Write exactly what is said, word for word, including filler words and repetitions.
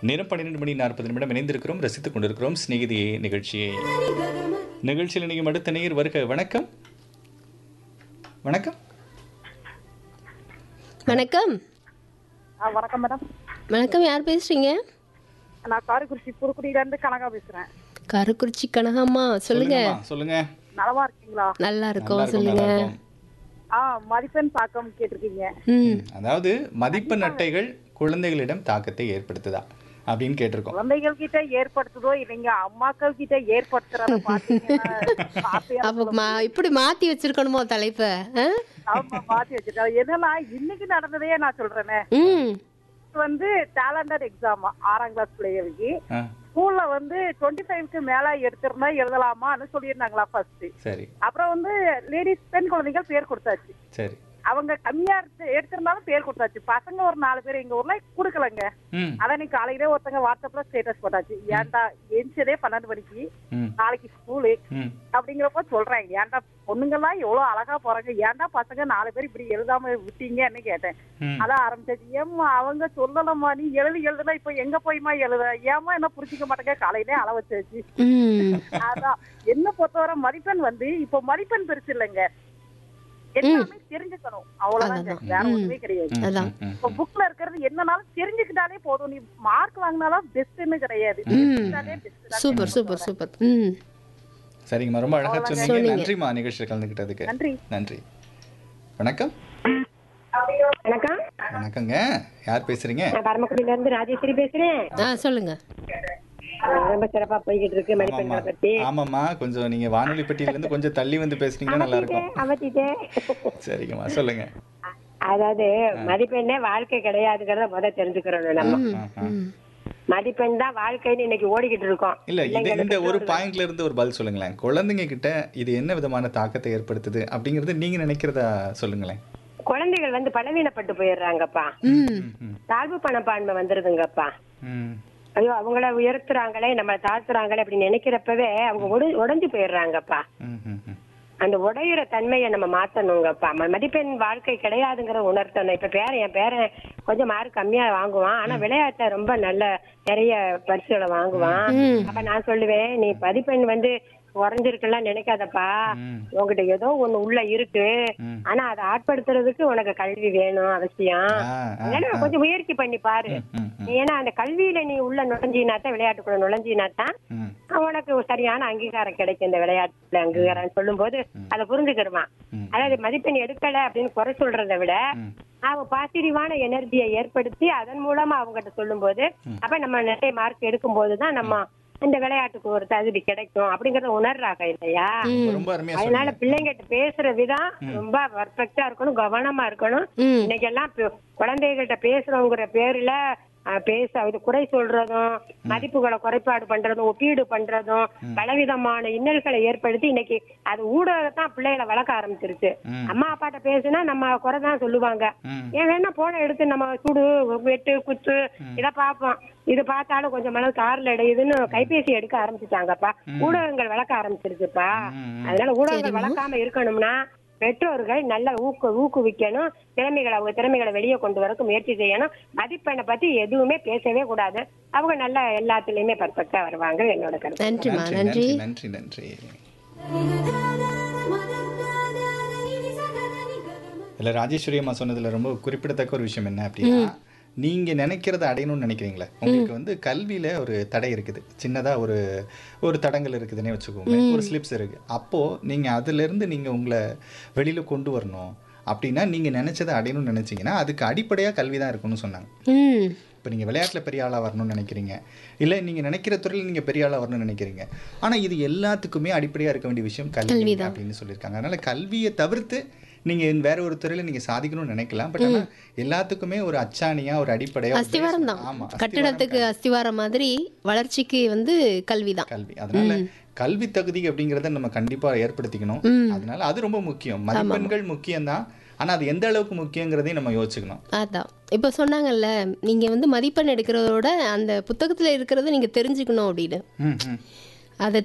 நேரம் பன்னிரண்டு மணி நாற்பது நிமிடம் இணைந்திருக்கிறோம், ரசித்துக் கொண்டிருக்கிறோம் சிநேகிதியே நிகழ்ச்சியை. நிகழ்ச்சியில் நீங்கள் அடுத்த நேயர் வருக. வணக்கம் வணக்கம் வணக்கம். ஆ வணக்கம் மேடம். வணக்கம், யார் பேசுறீங்க? நான் காரைக்குறிச்சி புதுக்குடியிலேருந்து கனகா பேசுகிறேன். காரைக்குறிச்சி கனகாம்மா, சொல்லுங்க. சொல்லுங்கம்மா, சொல்லுங்க. நலமா இருக்கீங்களா? நல்லா இருக்கோம், நல்லா இருக்கும், சொல்லுங்க. நல்லா இருக்கும். ஆ மதிப்பெண் தாக்கம் கேட்டிருக்கீங்க. ம் அதாவது மதிப்பெண் அட்டைகள் குழந்தைகளிடம் தாக்கத்தை ஏற்படுத்துதா அப்படின்னு கேட்டிருக்கோம். குழந்தைகள் கிட்ட ஏற்படுத்துதோ இல்லைங்க, அம்மாக்கள் கிட்ட ஏற்படுத்துறத பாத்தீங்கன்னா ஆசையா அப்ப மா- இப்படி மாத்தி வச்சிருக்கணுமோ தலைப்ப? ஆ? ஆமா மாத்தி வச்சிருக்காங்க. என்னன்னா இன்னைக்கு நடந்ததே நான் சொல்றேனே. ம் வந்து டேலண்டட் எக்ஸாம் ஆறாம் கிளாஸ் பிள்ளைகளுக்கு ஆ, ஸ்கூல்ல வந்து டுவெண்ட்டி ஃபைவ்க்கு மேல எடுத்திருந்தா எழுதலாமான்னு சொல்லியிருந்தாங்களா ஃபர்ஸ்ட். சரி அப்புறம் வந்து லேடிஸ் பெண் குழந்தைகள் பேர் கொடுத்தாச்சு. சரி. அவங்க கம்மியா எடுத்து எடுத்திருந்தாலும் பேர் கொடுத்தாச்சு. பசங்க ஒரு நாலு பேர் எங்க ஊர்ல கொடுக்கலங்க. ம் அதான் நீ காலையிலே ஒருத்தங்க வாட்ஸ்அப்ல ஸ்டேட்டஸ் போட்டாச்சு. ஏன்டா எரிச்சதே பன்னெண்டு மணிக்கு ம் நாளைக்கு ஸ்கூலு ம் அப்படிங்கிறப்ப சொல்றேன், ஏன்டா பொண்ணுங்கெல்லாம் எவ்வளவு அழகா போறாங்க, ஏன்டா பசங்க நாலு பேர் இப்படி எழுதாம விட்டீங்கன்னு கேட்டேன். ம். அதான் ஆரம்பிச்சாச்சு. ஏம்மா அவங்க சொல்லலம்மா, நீ எழுதி எழுதுனா இப்ப எங்க போய்மா எழுத, ஏமா என்ன புரிஞ்சிக்க மாட்டேங்க, காலையிலே அள வச்சாச்சு. ம் அதான் என்ன பொறுத்தவரை மதிப்பெண் வந்து இப்ப மதிப்பெண் பெருசு இல்லைங்க, எல்லாமே தெரிஞ்சுக்கணும் அவ்வளவுதாங்க, அதான். வேற ம். ஒண்ணுமே கிடையாது. ம், அதான். ம், ம். இப்ப புக்ல இருக்கிறது என்னனாலும் தெரிஞ்சுக்கிட்டாலே போதும். நீ மார்க் வாங்கினாலும் பெஸ்ட்னு கிடையாது, ம். தெரிஞ்சுக்கிட்டாலே best தான். Super super super. ம் சரிங்கம்மா, ரொம்ப அழகா சொன்னீங்க. சொன்னீங்க. நன்றிம்மா நிகழ்ச்சியில் கலந்துக்கிட்டதுக்கு. நன்றி. நன்றி. வணக்கம் வணக்கம், வணக்கங்க. யார் பேசுறீங்க? நான் பரமக்குடியில இருந்து ராஜேஸ்வரி பேசுறேன். ஆ சொல்லுங்க. ரொம்ப சிறப்பா போய்கிட்டு இருக்கு ஆமாம்மா மதிப்பெண்களை பத்தி. ஆமாம்மா, கொஞ்சம் நீங்க வானொலி பெட்டியில இருந்து கொஞ்சம் தள்ளி வந்து பேசுனீங்கன்னா நல்லா இருக்கும். அவத்திட்டேன். சரிங்கம்மா, சொல்லுங்க. அதாவது மதிப்பெண்ணே வாழ்க்கை கிடையாதுங்கிறத முத தெரிஞ்சுக்கிறோம் நம்ம. ம் ஆஹா. ம் மதிப்பெண் தான் வாழ்க்கைன்னு இன்னைக்கு ஓடிக்கிட்டு இருக்கோம். இல்ல இது இந்த பிள்ளைங்களுக்கு ஒரு பாயிண்ட்ல இருந்து ஒரு பதில் சொல்லுங்களேன். குழந்தைங்க கிட்ட இது என்ன விதமான தாக்கத்தை ஏற்படுத்துது அப்படிங்கறது நீங்க நினைக்கிறதா சொல்லுங்களேன். குழந்தைகள் வந்து பலவீனப்பட்டு போயிடுறாங்கப்பா, ம் ம், ம், தாழ்வு பணப்பான்மை வந்துருதுங்கப்பா. ம். ஐயோ அவங்கள உயர்த்துறாங்களே நம்ம தாழ்த்துறாங்களே அப்படின்னு நினைக்கிறப்பவே அவங்க உட- உடைஞ்சு போயிடுறாங்கப்பா. ம், ம், ம். அந்த உடையிற தன்மையை நம்ம மாத்தணுங்கப்பா. ம- மதிப்பெண் வாழ்க்கை கிடையாதுங்கிற உணர்த்தணும். இப்ப பேரன் என் பேரன் கொஞ்சம் மார்க் கம்மியா வாங்குவான், ஆனா விளையாட்ட ரொம்ப நல்ல நிறைய பரிசுகளை வாங்குவான். அப்ப நான் சொல்லுவேன், நீ மதிப்பெண் வந்து குறைஞ்சிருக்குலாம் நினைக்காதப்பா, ம். உங்ககிட்ட ஏதோ ஒண்ணு உள்ள இருக்கு, ம். ஆனா அதை ஆட்படுத்துறதுக்கு உனக்கு கல்வி வேணும் அவசியம். ஆ, ஆ, அதனால ஆ. கொஞ்சம் முயற்சி பண்ணி பாரு. ம், ம், ஏன்னா அந்த கல்வியில நீ உள்ள நுழைஞ்சினாத்தான், விளையாட்டுக்குள்ள நுழைஞ்சினாத்தான் ம். உனக்கு சரியான அங்கீகாரம் கிடைக்கும். இந்த விளையாட்டுல அங்கீகாரம் சொல்லும் போது அதை புரிஞ்சுக்கிடுவான். ம். அதாவது மதிப்பெண் எடுக்கல அப்படின்னு குறை சொல்றதை விட ம். அவன் பாசிட்டிவான எனர்ஜியை ஏற்படுத்தி அதன் மூலமா அவங்ககிட்ட சொல்லும் போது, அப்ப நம்ம நிறைய மார்க் எடுக்கும் போதுதான் நம்ம இந்த விளையாட்டுக்கு ஒரு தகுதி கிடைக்கும் அப்படிங்கறத உணர்றாங்க இல்லையா? ரொம்ப அருமையா அதனால சொன்னீங்க. பிள்ளைங்கிட்ட பேசுற விதம் ரொம்ப பர்ஃபெக்டா இருக்கணும், கவனமா இருக்கணும். ம் இன்னைக்கு எல்லாம் பி- குழந்தைகள்கிட்ட பேசுறோங்கிற பேர்ல அஹ், பேச இது குறை சொல்றதும், மதிப்புகளை குறைபாடு பண்றதும், ஒப்பீடு பண்றதும், பலவிதமான இன்னல்களை ஏற்படுத்தி இன்னைக்கு அது ஊடகத்தான் பிள்ளைகளை வளர்க்க ஆரம்பிச்சிருச்சு. ம். அம்மா அப்பாட்ட பேசுனா நம்ம குறைதான் சொல்லுவாங்க. ம். ஏன் வேணா போன எடுத்து நம்ம சுடு வெட்டு குத்து இத பாப்போம், இது பார்த்தாலும் கொஞ்சம் மனசு கார்ல இடையுதுன்னு கைபேசி எடுக்க ஆரம்பிச்சுட்டாங்கப்பா. ஊடகங்கள் வளர்க்க ஆரம்பிச்சிருச்சுப்பா. ம். அதனால ஊடகங்கள் வளர்க்காம இருக்கணும்னா பெற்றோர்கள் நல்ல ஊக்கு ஊக்குவிக்கணும், திறமைகளை அவங்க திறமைகளை வெளியே கொண்டு வரக்கு முயற்சி செய்யணும். மதிப்பெண்ணை பத்தி எதுவுமே பேசவே கூடாது. அவங்க நல்லா எல்லாத்துலயுமே பர்ஃபெக்டா வருவாங்க என்னோட கருத்து. நன்றிம்மா, நன்றி நன்றி. நன்றி நன்றி. இல்ல ராஜேஸ்வரி அம்மா சொன்னதுல ரொம்ப குறிப்பிடத்தக்க ஒரு விஷயம் என்ன அப்படின்னா, நீங்க நினைக்கிறத அடையணும்னு நினைக்கிறீங்களே, உங்களுக்கு வந்து கல்வியில ஒரு தடை இருக்குது, சின்னதா ஒரு ஒரு தடங்கள் இருக்குதுன்னே வச்சுக்கோங்க, ஒரு ஸ்லிப்ஸ் இருக்கு. அப்போ நீங்க அதுல இருந்து நீங்க உங்களை வெளியில கொண்டு வரணும் அப்படின்னா, நீங்க நினைச்சதை அடையணும்னு நினைச்சீங்கன்னா அதுக்கு அடிப்படையா கல்வி தான் இருக்கும்னு சொன்னாங்க. ம் இப்போ நீங்கள் விளையாட்டில் பெரிய ஆளாக வரணும்னு நினைக்கிறீங்க, இல்லை நீங்கள் நினைக்கிற துறையில் நீங்கள் பெரிய ஆளாக வரணும்னு நினைக்கிறீங்க, ஆனால் இது எல்லாத்துக்குமே அடிப்படையாக இருக்க வேண்டிய விஷயம் கல்வி அப்படின்னு சொல்லியிருக்காங்க. அதனால் கல்வியை தவிர்த்து நீங்கள் வேற ஒரு துறையில் நீங்கள் சாதிக்கணும்னு நினைக்கலாம், பட் ஆனால் எல்லாத்துக்குமே ஒரு அச்சாணியா ஒரு அடிப்படையாக அஸ்திவாரம் தான். ஆமாம், கட்டிடத்துக்கு அஸ்திவாரம் மாதிரி வளர்ச்சிக்கு வந்து கல்வி தான். கல்வி. அதனால கல்வி தகுதி அப்படிங்கிறத நம்ம கண்டிப்பாக ஏற்படுத்திக்கணும். அதனால அது ரொம்ப முக்கியம். மதிப்பெண்கள் முக்கியம்தான், ஆனால் அது எந்த அளவுக்கு முக்கியங்கிறதையும் நம்ம யோசிச்சுக்கணும். அதான் இப்போ சொன்னாங்கல்ல, நீங்க வந்து மதிப்பெண் எடுக்கிறதோட அந்த புத்தகத்துல இருக்கிறத நீங்க தெரிஞ்சுக்கணும் அப்படின்னு. ம் ம் அதை